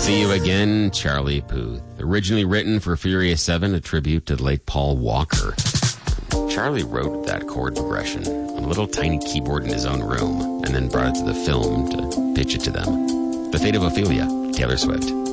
See You Again, Charlie Puth. Originally written for Furious 7, a tribute to the late Paul Walker. Charlie wrote that chord progression on a little tiny keyboard in his own room and then brought it to the film to pitch it to them. The Fate of Ophelia, Taylor Swift.